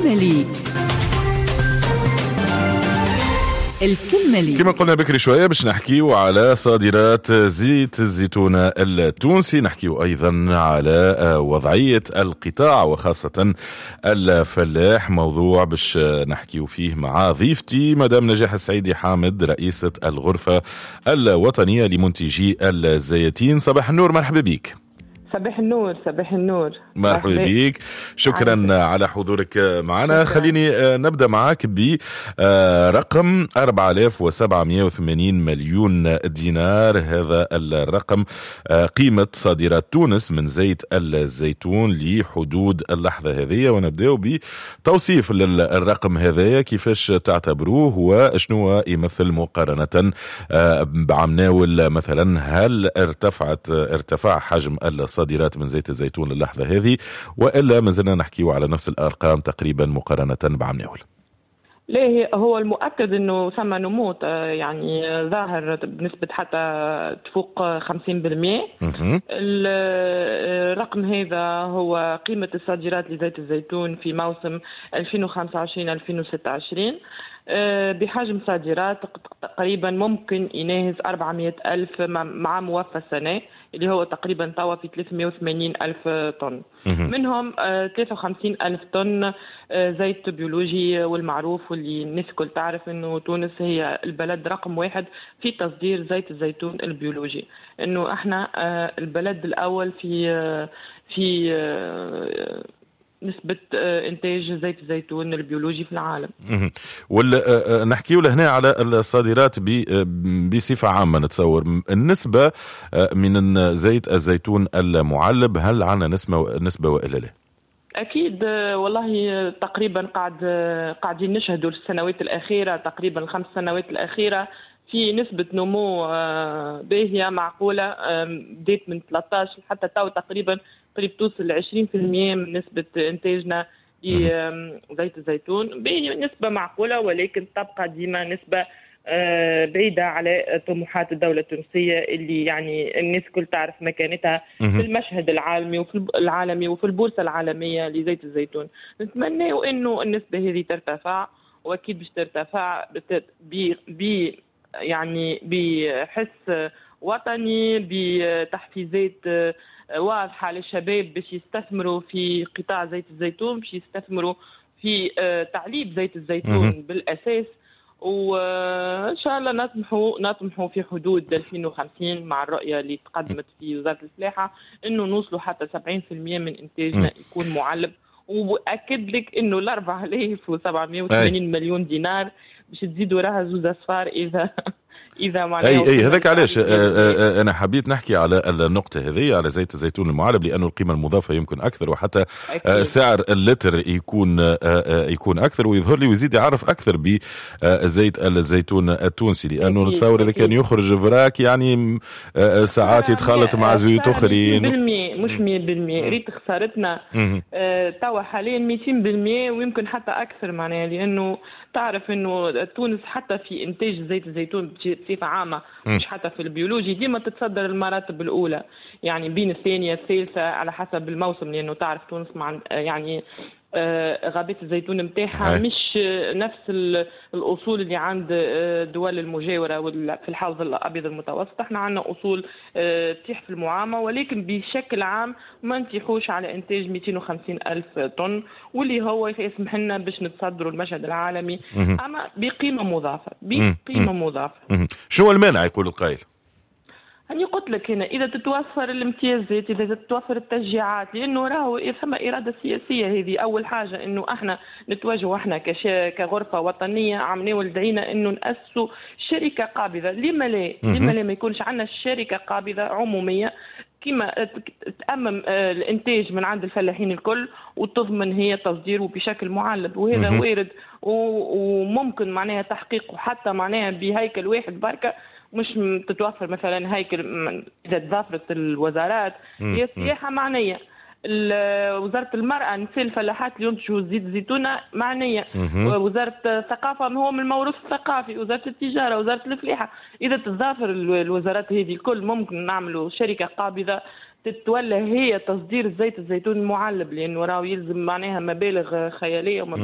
الكلمة كما قلنا بكري شوية باش نحكيو على صادرات زيت الزيتون التونسي، نحكيو أيضا على وضعية القطاع وخاصة الفلاح، موضوع باش نحكيو فيه مع ضيفتي مدام نجاح السعيدي حامد رئيسة الغرفة الوطنية لمنتجي الزيتين. صباح النور، مرحبا بك. صباح النور. صباح النور، مرحبا بك، شكرا على حضورك معنا. خليني نبدأ معك برقم 4780 مليون دينار. هذا الرقم قيمة صادرات تونس من زيت الزيتون لحدود اللحظة هذه، ونبدأ بتوصيف للرقم هذا، كيفاش تعتبروه وشنو يمثل مقارنة بعام ناول مثلا. هل ارتفع حجم الصادرات من زيت الزيتون للحظة هذه، وإلا ما زلنا نحكيه على نفس الأرقام تقريبا مقارنة بعام ناول؟ ليه هو المؤكد انه ثم نمو يعني ظاهر بنسبة حتى تفوق 50%. الرقم هذا هو قيمة الصادرات لزيت الزيتون في موسم 2025-2026 بحجم صادرات تقريبا ممكن يناهز 400 ألف مع موفى السنة، اللي هو تقريبا توا في 380 ألف طن. منهم 53 ألف طن زيت بيولوجي، والمعروف واللي الناس كل تعرف انه تونس هي البلد رقم 1 في تصدير زيت الزيتون البيولوجي، انه احنا البلد الاول في نسبة إنتاج زيت الزيتون البيولوجي في العالم. نحكيه لهنا على الصادرات بصفة عامة. نتصور النسبة من زيت الزيتون المعلب، هل عنا نسبة وإلا لا؟ أكيد والله، تقريبا قاعدين نشهدوا السنوات الأخيرة، تقريبا 5 سنوات الأخيرة في نسبة نمو باهية معقولة، بديت من 13 حتى تو تقريبا قريب توصل 20% من نسبة إنتاجنا لزيت الزيتون. نسبة معقولة، ولكن تبقى ديما نسبة بعيدة على طموحات الدولة التونسية، اللي يعني الناس كل تعرف مكانتها في المشهد العالمي وفي البورصة العالمية لزيت الزيتون. نتمنى إنه النسبة هذه ترتفع، وأكيد باش ترتفع يعني بحس وطني، بتحفيزات واضحة للشباب باش يستثمروا في قطاع زيت الزيتون، باش يستثمروا في تعليب زيت الزيتون بالأساس. وإن شاء الله نطمحوا في حدود 2050 مع الرؤية اللي تقدمت في وزارة الفلاحة، إنه نوصلوا حتى 70% من إنتاجنا يكون معلب. وأكد لك إنه 4780 مليون دينار باش تزيدوا وراها زوز أصفار إذا معناها هذاك علاش أنا حبيت نحكي على النقطة هذه، على زيت الزيتون المعلب، لأنه القيمة المضافة يمكن أكثر، وحتى سعر اللتر يكون أكثر، ويظهر لي ويزيد يعرف أكثر بزيت الزيتون التونسي، لأنه نتصور إذا كان يخرج فراك يعني ساعات يتخلط مع زيوت أخرين. مش 100%، ريت خسارتنا توا حاليا 200% ويمكن حتى أكثر، معناها لأنه تعرف إنه تونس حتى في إنتاج زيت الزيتون بصفة عامة، مش حتى في البيولوجي، ديما تتصدر المراتب الأولى، يعني بين الثانية الثالثة على حسب الموسم، لأنه تعرف تونس مع يعني غابات الزيتون متاعها مش نفس الأصول اللي عند الدول المجاورة في الحوض الأبيض المتوسط. احنا عندنا أصول تيح في المعامة، ولكن بشكل عام ما نتيحوش على إنتاج 250 ألف طن، واللي هو يسمح لنا باش نتصدروا المشهد العالمي، أما بقيمة مضافة. شو المانع يقول القائل؟ أنا قلت لك هنا إذا تتوفر الامتيازات، إذا تتوفر التشجيعات، لأنه راهو ثم إرادة سياسية. هذه أول حاجة، إنه إحنا نتواجهوا إحنا كغرفة وطنية عملية ولدينا إنه نأسسوا شركة قابضة. لما لا ما يكونش عندنا شركة قابضة عمومية كما تأمم الإنتاج من عند الفلاحين الكل، وتضمن هي تصديره بشكل معلب، وهذا وارد وممكن معناها تحقيقه حتى معناها بهيكل واحد بركة، مش تتوفر مثلا هيكل إذا تضافرت الوزارات. هي السياحة معنية، وزارة المرأة، نساء الفلاحات اللي ينتجوا زيت الزيتونة معنية، وزارة الثقافة هو من الموروث الثقافي، وزارة التجارة، وزارة الفلاحة. إذا تتضافر الوزارات هذه الكل ممكن نعملوا شركة قابضة تتولى هي تصدير زيت الزيتون المعلب، لأنه راهو يلزم معناها مبالغ خيالية